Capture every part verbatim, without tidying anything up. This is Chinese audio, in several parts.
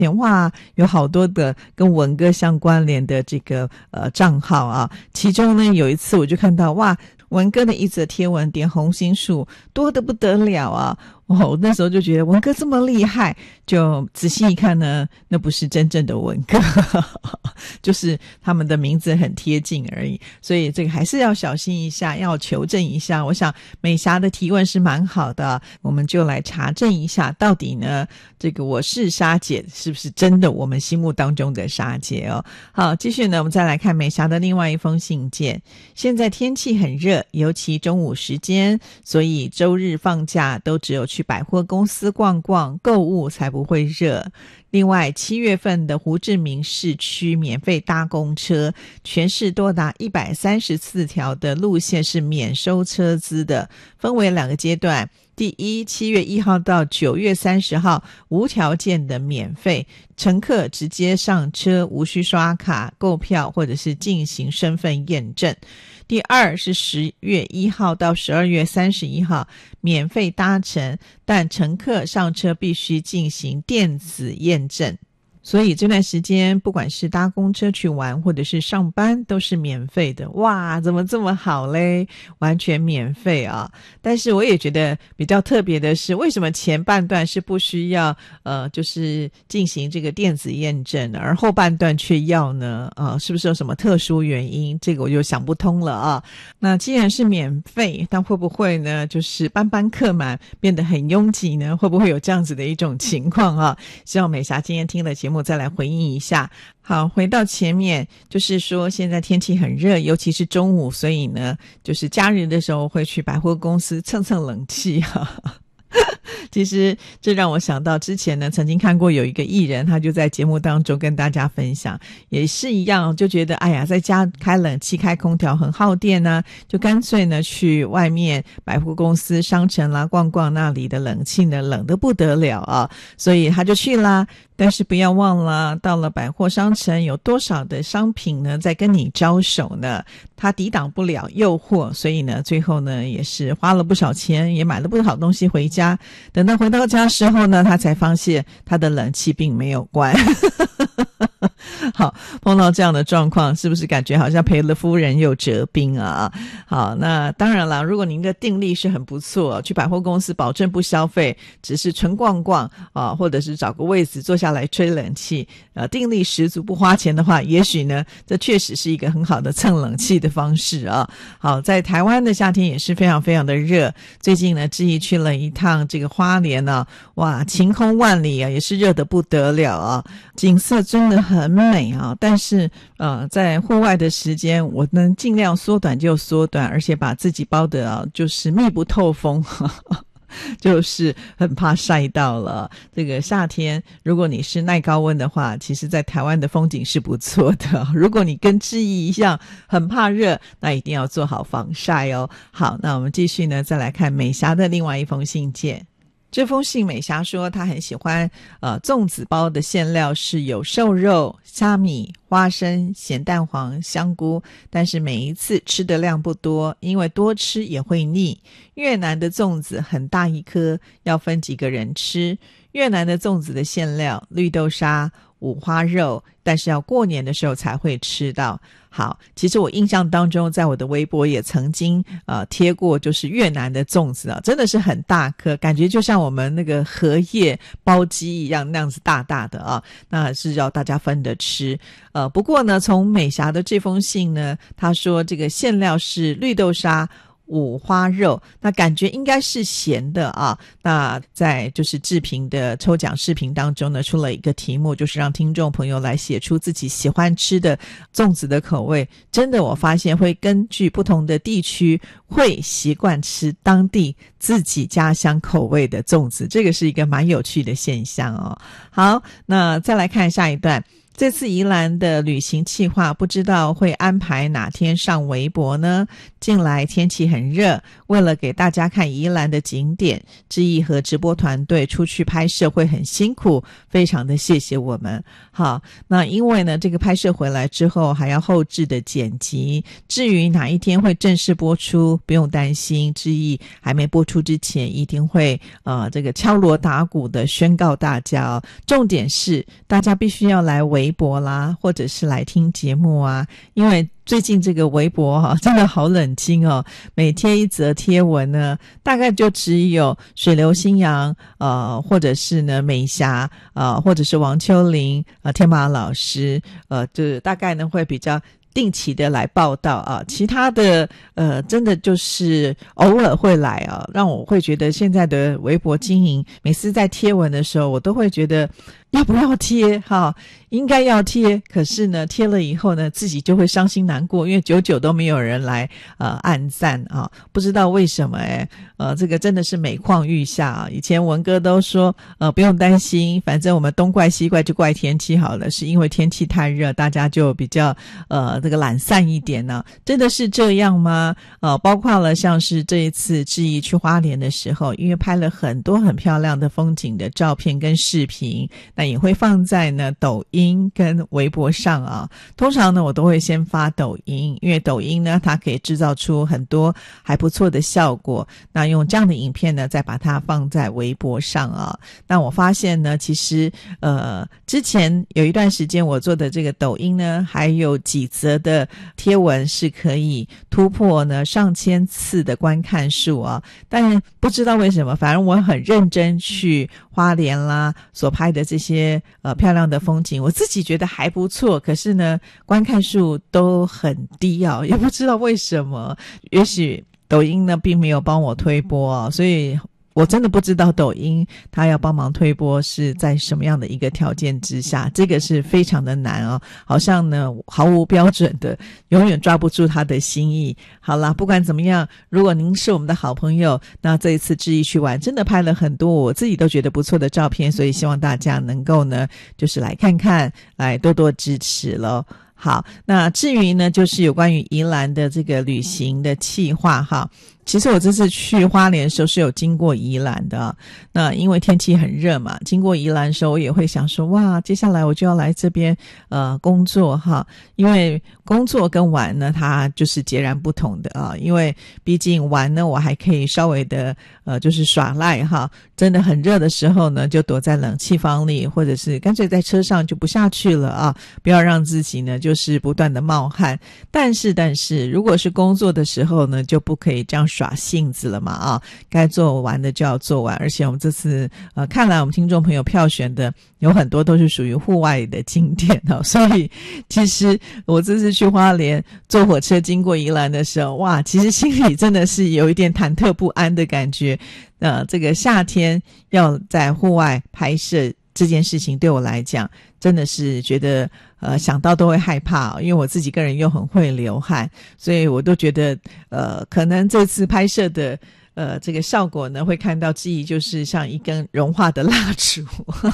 哇，有好多的跟文哥相关联的这个呃账号啊，其中呢有一次我就看到哇，文哥的一则贴文点红心数多得不得了啊！哦，我那时候就觉得文哥这么厉害，就仔细一看呢，那不是真正的文哥，就是他们的名字很贴近而已，所以这个还是要小心一下，要求证一下。我想美霞的提问是蛮好的，我们就来查证一下，到底呢这个我是莎姐是不是真的我们心目当中的莎姐哦？好，继续呢，我们再来看美霞的另外一封信件。现在天气很热，尤其中午时间，所以周日放假都只有去百货公司逛逛购物才不会热。另外七月份的胡志明市区免费搭公车，全市多达一百三十四条的路线是免收车资的，分为两个阶段。第一，七月一号到九月三十号无条件的免费，乘客直接上车，无需刷卡购票或者是进行身份验证。第二是十月一号到十二月三十一号免费搭乘，但乘客上车必须进行电子验证。所以这段时间不管是搭公车去玩或者是上班都是免费的。哇，怎么这么好嘞，完全免费啊！但是我也觉得比较特别的是，为什么前半段是不需要呃，就是进行这个电子验证，而后半段却要呢？呃，是不是有什么特殊原因？这个我就想不通了啊。那既然是免费，但会不会呢就是班班客满变得很拥挤呢？会不会有这样子的一种情况啊？希望美霞今天听了节目再来回应一下。好，回到前面，就是说现在天气很热，尤其是中午，所以呢就是假日的时候会去百货公司蹭蹭冷气哈。其实这让我想到之前呢曾经看过有一个艺人，他就在节目当中跟大家分享，也是一样，就觉得哎呀在家开冷气开空调很耗电呢，就干脆呢去外面百货公司商城啦逛逛，那里的冷气呢冷得不得了啊，所以他就去啦。但是不要忘了，到了百货商城有多少的商品呢在跟你招手呢，他抵挡不了诱惑，所以呢最后呢也是花了不少钱，也买了不少东西回家。等到回到家时候呢，他才发现他的冷气并没有关。好，碰到这样的状况，是不是感觉好像赔了夫人又折兵啊？好，那当然了，如果您的定力是很不错，去百货公司保证不消费，只是纯逛逛啊，或者是找个位置坐下来吹冷气，呃，定力十足不花钱的话，也许呢，这确实是一个很好的蹭冷气的方式啊。好，在台湾的夏天也是非常非常的热，最近呢，志毅去了一趟这个花莲啊，哇，晴空万里啊，也是热得不得了啊，景色真的很美啊，但是呃，在户外的时间我能尽量缩短就缩短，而且把自己包的啊，就是密不透风，呵呵，就是很怕晒到了。这个夏天如果你是耐高温的话，其实在台湾的风景是不错的，如果你跟志毅一样很怕热，那一定要做好防晒哦。好，那我们继续呢，再来看美霞的另外一封信件。这封信美霞说她很喜欢呃粽子包的馅料是有瘦肉、虾米、花生、咸蛋黄、香菇，但是每一次吃的量不多，因为多吃也会腻。越南的粽子很大一颗，要分几个人吃。越南的粽子的馅料绿豆沙、五花肉，但是要过年的时候才会吃到。好，其实我印象当中在我的微博也曾经呃贴过，就是越南的粽子啊，真的是很大颗，感觉就像我们那个荷叶包鸡一样那样子大大的啊，那是要大家分着吃。呃，不过呢从美霞的这封信呢，她说这个馅料是绿豆沙、五花肉，那感觉应该是咸的啊。那在就是志平的抽奖视频当中呢，出了一个题目，就是让听众朋友来写出自己喜欢吃的粽子的口味。真的我发现会根据不同的地区会习惯吃当地自己家乡口味的粽子，这个是一个蛮有趣的现象哦。好，那再来看下一段。这次宜兰的旅行计划不知道会安排哪天上微博呢？近来天气很热， 为了给大家看宜兰的景点，志毅和直播团队出去拍摄会很辛苦，非常的谢谢我们。好，那因为呢这个拍摄回来之后还要后制的剪辑，至于哪一天会正式播出，不用担心，志毅还没播出之前一定会呃这个敲锣打鼓的宣告大家哦。重点是大家必须要来微博啦，或者是来听节目啊，因为最近这个微博哈、啊、真的好冷清哦，每贴一则贴文呢，大概就只有水流新阳呃或者是呢美霞呃或者是王秋玲呃天马老师呃就是大概呢会比较定期的来报道啊，其他的呃真的就是偶尔会来啊，让我会觉得现在的微博经营，每次在贴文的时候我都会觉得要不要贴哈，应该要贴，可是呢贴了以后呢自己就会伤心难过，因为久久都没有人来呃按赞啊，不知道为什么诶呃这个真的是每况愈下啊。以前文哥都说呃不用担心，反正我们东怪西怪就怪天气好了，是因为天气太热，大家就比较呃这个懒散一点呢、啊。真的是这样吗？呃包括了像是这一次志毅去花莲的时候，因为拍了很多很漂亮的风景的照片跟视频，那也会放在呢抖音跟微博上啊。通常呢我都会先发抖音，因为抖音呢它可以制造出很多还不错的效果，那用这样的影片呢再把它放在微博上啊。那我发现呢其实呃之前有一段时间我做的这个抖音呢还有几则的贴文是可以突破呢上千次的观看数啊，但不知道为什么，反正我很认真去花莲啦所拍的这些呃漂亮的风景，我自己觉得还不错，可是呢观看数都很低啊，也不知道为什么，也许抖音呢并没有帮我推播啊，所以我真的不知道抖音它要帮忙推播是在什么样的一个条件之下，这个是非常的难哦，好像呢毫无标准的，永远抓不住它的心意。好啦，不管怎么样，如果您是我们的好朋友，那这一次志毅去玩真的拍了很多我自己都觉得不错的照片，所以希望大家能够呢就是来看看，来多多支持咯。好，那至于呢就是有关于宜兰的这个旅行的企划哈，其实我这次去花莲的时候是有经过宜兰的，那因为天气很热嘛，经过宜兰的时候我也会想说，哇，接下来我就要来这边呃工作哈，因为工作跟玩呢它就是截然不同的啊，因为毕竟玩呢我还可以稍微的呃就是耍赖哈，真的很热的时候呢就躲在冷气房里，或者是干脆在车上就不下去了啊，不要让自己呢就是不断的冒汗。但是但是如果是工作的时候呢就不可以这样耍性子了嘛啊，该做完的就要做完，而且我们这次呃看来我们听众朋友票选的有很多都是属于户外的景点哦，所以其实我这次去花莲坐火车经过宜兰的时候，哇，其实心里真的是有一点忐忑不安的感觉。呃，这个夏天要在户外拍摄这件事情对我来讲真的是觉得呃想到都会害怕、哦、因为我自己个人又很会流汗，所以我都觉得呃可能这次拍摄的呃这个效果呢会看到志毅就是像一根融化的蜡烛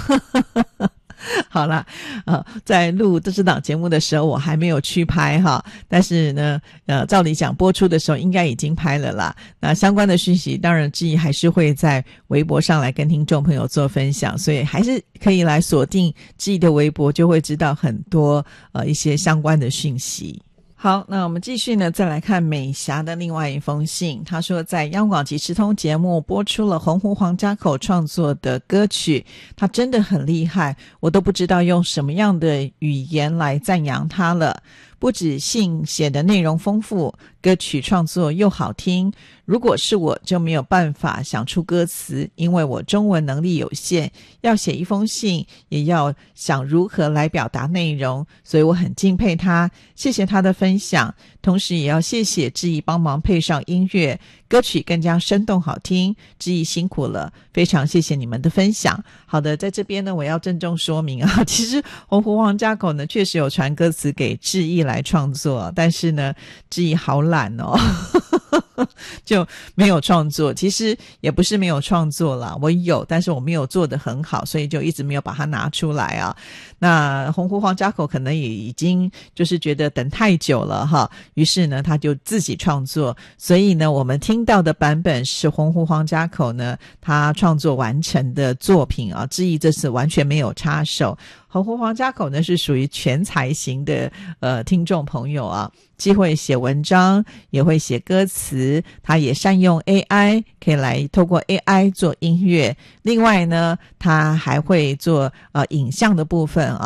好啦，呃，在录这档节目的时候我还没有去拍哈，但是呢呃照理讲播出的时候应该已经拍了啦。那相关的讯息当然志毅还是会在微博上来跟听众朋友做分享，所以还是可以来锁定志毅的微博，就会知道很多呃一些相关的讯息。好，那我们继续呢，再来看美霞的另外一封信。她说在央广即时通节目播出了洪湖黄家口创作的歌曲，她真的很厉害，我都不知道用什么样的语言来赞扬她了。不止信写的内容丰富，歌曲创作又好听，如果是我就没有办法想出歌词，因为我中文能力有限，要写一封信也要想如何来表达内容，所以我很敬佩他，谢谢他的分享，同时也要谢谢志毅帮忙配上音乐，歌曲更加生动好听，志毅辛苦了，非常谢谢你们的分享。好的，在这边呢我要郑重说明啊，其实洪湖黄家口呢确实有传歌词给志毅来创作，但是呢志毅好懒哦就没有创作。其实也不是没有创作啦，我有，但是我没有做得很好，所以就一直没有把它拿出来啊。那洪湖黄家口可能也已经就是觉得等太久了哈，于是呢他就自己创作。所以呢我们听到的版本是洪湖黄家口呢他创作完成的作品啊，志毅这次完全没有插手。洪湖黄家口呢是属于全才型的呃听众朋友啊，既会写文章也会写歌词，他也善用 A I， 可以来透过 A I 做音乐。另外呢他还会做呃影像的部分啊。